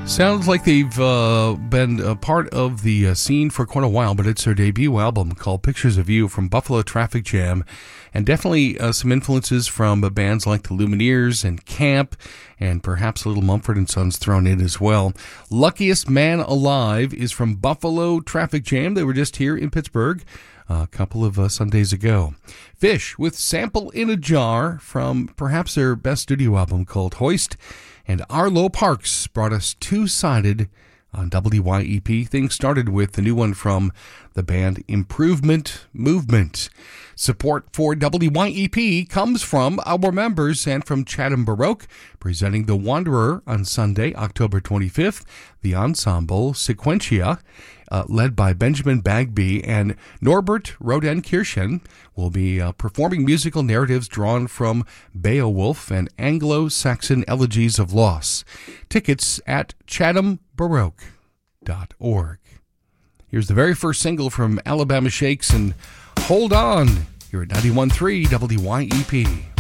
Sounds like they've been a part of the scene for quite a while, but it's their debut album called Pictures of You from Buffalo Traffic Jam, and definitely some influences from bands like the Lumineers and Camp, and perhaps a little Mumford & Sons thrown in as well. Luckiest Man Alive is from Buffalo Traffic Jam. They were just here in Pittsburgh a couple of Sundays ago. Fish with Sample in a Jar from perhaps their best studio album called Hoist. And Arlo Parks brought us Two-Sided on WYEP. Things started with the new one from the band Improvement Movement. Support for WYEP comes from our members and from Chatham Baroque, presenting The Wanderer on Sunday, October 25th. The ensemble Sequentia, led by Benjamin Bagby and Norbert Rodenkirchen, will be performing musical narratives drawn from Beowulf and Anglo-Saxon elegies of loss. Tickets at chathambaroque.org. Here's the very first single from Alabama Shakes and Hold On, here at 91.3 WYEP.